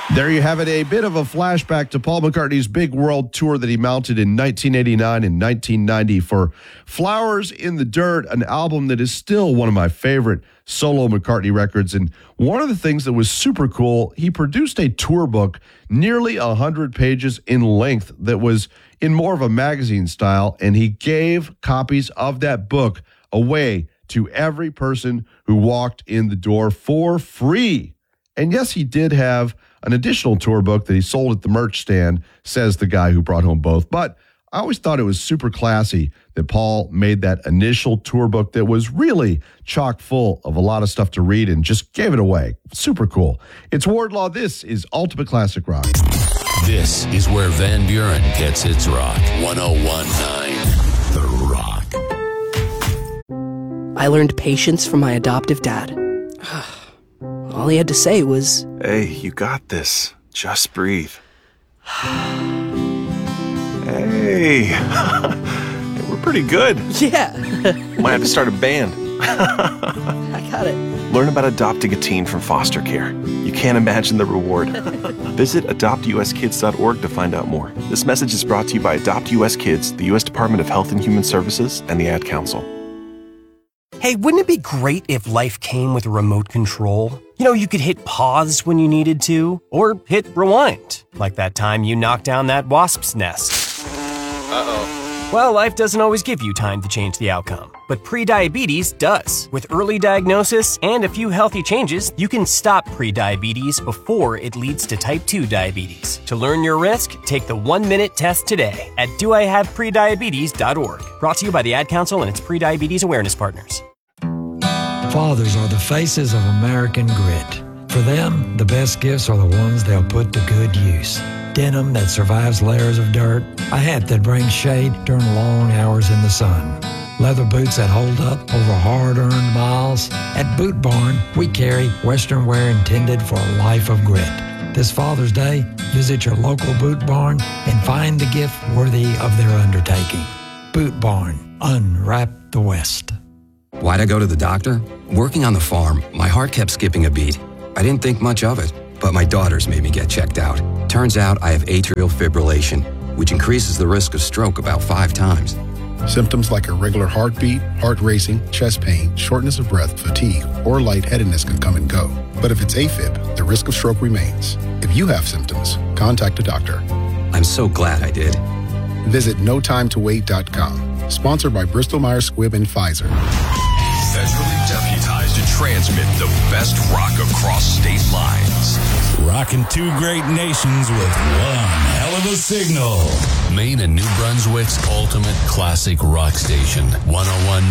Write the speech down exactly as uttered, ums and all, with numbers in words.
There you have it, a bit of a flashback to Paul McCartney's big world tour that he mounted in nineteen eighty-nine and nineteen ninety for Flowers in the Dirt, an album that is still one of my favorite solo McCartney records. And one of the things that was super cool, he produced a tour book nearly one hundred pages in length that was in more of a magazine style, and he gave copies of that book away to every person who walked in the door for free. And yes, he did have an additional tour book that he sold at the merch stand, says the guy who brought home both. But I always thought it was super classy that Paul made that initial tour book that was really chock full of a lot of stuff to read and just gave it away. Super cool. It's Wardlaw. This is Ultimate Classic Rock. This is where Van Buren gets its rock. one oh one point nine The Rock. I learned patience from my adoptive dad. All he had to say was, "Hey, you got this. Just breathe." Hey, we're pretty good. Yeah. Might have to start a band. I got it. Learn about adopting a teen from foster care. You can't imagine the reward. Visit adopt u s kids dot org to find out more. This message is brought to you by Adopt U S Kids, the U S Department of Health and Human Services, and the Ad Council. Hey, wouldn't it be great if life came with a remote control? You know, you could hit pause when you needed to, or hit rewind, like that time you knocked down that wasp's nest. Uh-oh. Well, life doesn't always give you time to change the outcome, but prediabetes does. With early diagnosis and a few healthy changes, you can stop prediabetes before it leads to type two diabetes. To learn your risk, take the one-minute test today at do I have prediabetes dot org. Brought to you by the Ad Council and its prediabetes awareness partners. Fathers are the faces of American grit. For them, the best gifts are the ones they'll put to good use. Denim that survives layers of dirt, a hat that brings shade during long hours in the sun, leather boots that hold up over hard-earned miles. At Boot Barn, we carry Western wear intended for a life of grit. This Father's Day, visit your local Boot Barn and find the gift worthy of their undertaking. Boot Barn, unwrap the West. Why'd I go to the doctor? Working on the farm, my heart kept skipping a beat. I didn't think much of it, but my daughters made me get checked out. Turns out I have atrial fibrillation, which increases the risk of stroke about five times. Symptoms like irregular heartbeat, heart racing, chest pain, shortness of breath, fatigue, or lightheadedness can come and go. But if it's AFib, the risk of stroke remains. If you have symptoms, contact a doctor. I'm so glad I did. Visit no time to wait dot com. Sponsored by Bristol Myers Squibb and Pfizer. Federally deputized to transmit the best rock across state lines. Rocking two great nations with one hell of a signal. Maine and New Brunswick's ultimate classic rock station, one oh one